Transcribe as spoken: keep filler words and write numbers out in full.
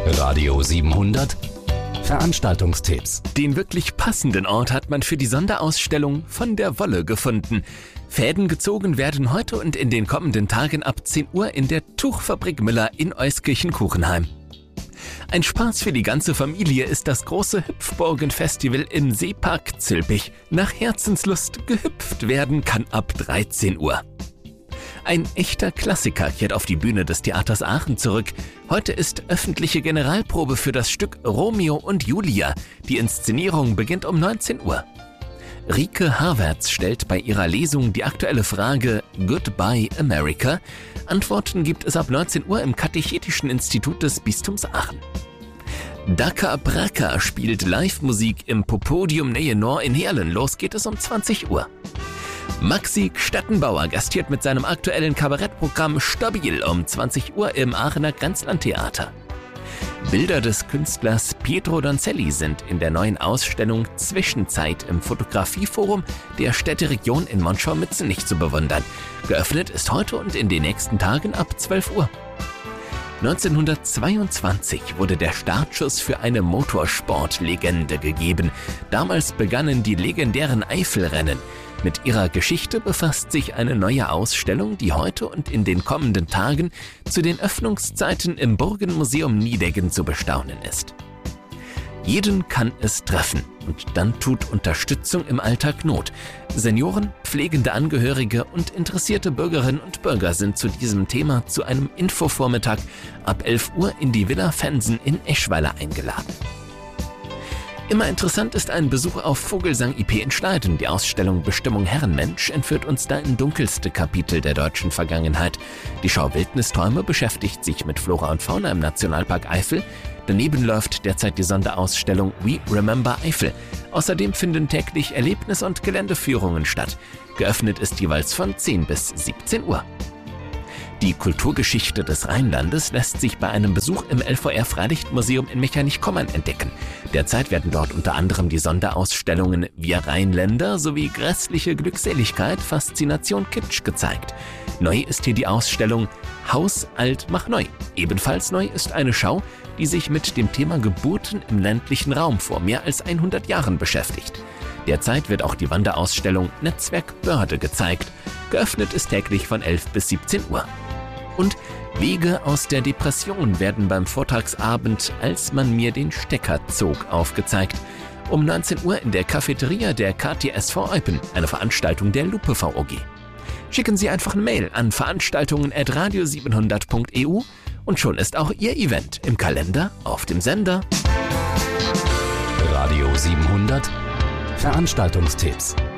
Radio siebenhundert Veranstaltungstipps. Den wirklich passenden Ort hat man für die Sonderausstellung Von der Wolle gefunden. Fäden gezogen werden heute und in den kommenden Tagen ab zehn Uhr in der Tuchfabrik Müller in Euskirchen-Kuchenheim. Ein Spaß für die ganze Familie ist das große Hüpfburgen-Festival im Seepark Zülpich. Nach Herzenslust gehüpft werden kann ab dreizehn Uhr. Ein echter Klassiker kehrt auf die Bühne des Theaters Aachen zurück. Heute ist öffentliche Generalprobe für das Stück Romeo und Julia. Die Inszenierung beginnt um neunzehn Uhr. Rike Havertz stellt bei ihrer Lesung die aktuelle Frage Goodbye America. Antworten gibt es ab neunzehn Uhr im Katechetischen Institut des Bistums Aachen. Daka Braka spielt Live-Musik im Popodium Neyenor in Heerlen. Los geht es um zwanzig Uhr. Maxi Stettenbauer gastiert mit seinem aktuellen Kabarettprogramm Stabil um zwanzig Uhr im Aachener Grenzlandtheater. Bilder des Künstlers Pietro Donzelli sind in der neuen Ausstellung Zwischenzeit im Fotografieforum der Städteregion in Monschau-Mützenich zu bewundern. Geöffnet ist heute und in den nächsten Tagen ab zwölf Uhr. neunzehnhundertzweiundzwanzig wurde der Startschuss für eine Motorsportlegende gegeben. Damals begannen die legendären Eifelrennen. Mit ihrer Geschichte befasst sich eine neue Ausstellung, die heute und in den kommenden Tagen zu den Öffnungszeiten im Burgenmuseum Niedeggen zu bestaunen ist. Jeden kann es treffen und dann tut Unterstützung im Alltag Not. Senioren, pflegende Angehörige und interessierte Bürgerinnen und Bürger sind zu diesem Thema zu einem Infovormittag ab elf Uhr in die Villa Fensen in Eschweiler eingeladen. Immer interessant ist ein Besuch auf Vogelsang I P in Schleiden. Die Ausstellung Bestimmung Herrenmensch entführt uns da in dunkelste Kapitel der deutschen Vergangenheit. Die Schau Wildnisträume beschäftigt sich mit Flora und Fauna im Nationalpark Eifel. Daneben läuft derzeit die Sonderausstellung We Remember Eifel. Außerdem finden täglich Erlebnis- und Geländeführungen statt. Geöffnet ist jeweils von zehn bis siebzehn Uhr. Die Kulturgeschichte des Rheinlandes lässt sich bei einem Besuch im L V R-Freilichtmuseum in Mechernich-Kommern entdecken. Derzeit werden dort unter anderem die Sonderausstellungen Wir Rheinländer sowie Grässliche Glückseligkeit, Faszination Kitsch gezeigt. Neu ist hier die Ausstellung Haus alt mach neu. Ebenfalls neu ist eine Schau, die sich mit dem Thema Geburten im ländlichen Raum vor mehr als hundert Jahren beschäftigt. Derzeit wird auch die Wanderausstellung Netzwerk Börde gezeigt. Geöffnet ist täglich von elf bis siebzehn Uhr. Und Wege aus der Depression werden beim Vortragsabend Als man mir den Stecker zog aufgezeigt. Um neunzehn Uhr in der Cafeteria der K T S V Eupen, eine Veranstaltung der Lupe V O G. Schicken Sie einfach eine Mail an veranstaltungen at radio siebenhundert punkt e u und schon ist auch Ihr Event im Kalender auf dem Sender. Radio siebenhundert Veranstaltungstipps.